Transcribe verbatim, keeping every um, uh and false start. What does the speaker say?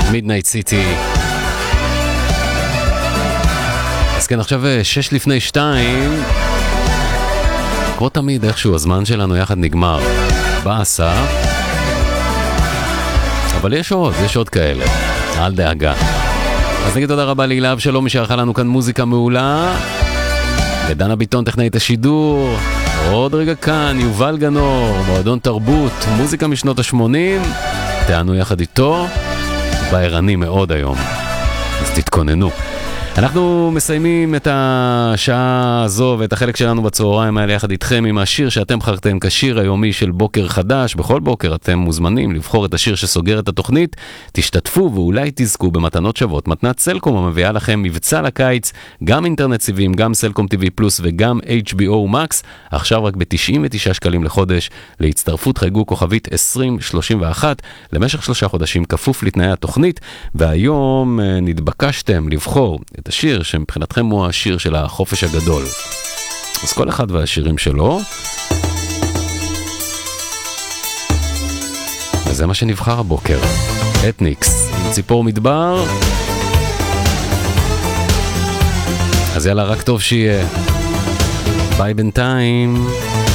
מידנייט סיטי. אז כן, עכשיו שש לפני שתיים, כמו תמיד איכשהו הזמן שלנו יחד נגמר בעשה, אבל יש עוד, יש עוד כאלה, אל דאגה. אז נגיד תודה רבה להילה אבשלום שערכה לנו כאן מוזיקה מעולה, ודנה ביטון טכנאית השידור. עוד רגע כאן יובל גנור, מועדון תרבות, מוזיקה משנות ה-שמונים, תענו יחד איתו, בערני מאוד היום, אז תתכוננו. אנחנו מסיימים את השעה הזו ואת החלק שלנו בצהריים האלה יחד איתכם עם השיר שאתם בחרתם כשיר היומי של בוקר חדש. בכל בוקר אתם מוזמנים לבחור את השיר שסוגר את התוכנית, תשתתפו ואולי תזכו במתנות שוות. מתנת סלקום המביאה לכם מבצע לקיץ, גם אינטרנט סיבים, גם סלקום טיווי פלוס וגם אייץ' בי או Max, עכשיו רק ב-תשעים ותשעה שקלים לחודש. להצטרפות חייגו כוכבית עשרים שלושים ואחת למשך שלושה חודשים כפוף לתנאי התוכנית, והיום נתבקשתם לבחור את השיר שמבחינתכם הוא השיר של החופש הגדול. אז כל אחד והשירים שלו, וזה מה שנבחר הבוקר. אתניקס עם ציפור מדבר. אז יאללה, רק טוב שיהיה. ביי בינתיים.